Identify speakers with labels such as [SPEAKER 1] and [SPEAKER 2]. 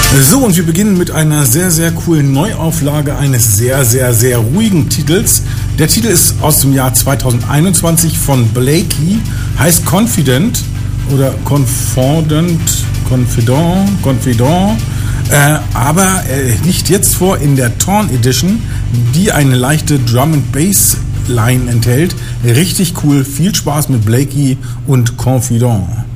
[SPEAKER 1] So, und wir beginnen mit einer sehr, sehr coolen Neuauflage eines sehr, sehr, sehr ruhigen Titels. Der Titel ist aus dem Jahr 2021 von Blakey, heißt Confident oder Confident, aber er liegt jetzt vor in der Torn Edition, die eine leichte Drum and Bass Line enthält. Richtig cool, viel Spaß mit Blakey und Confident.